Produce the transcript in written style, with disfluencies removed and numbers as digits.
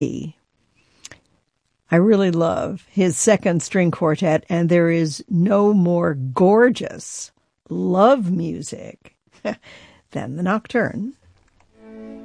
I really love his second string quartet, and there is no more gorgeous love music than the Nocturne.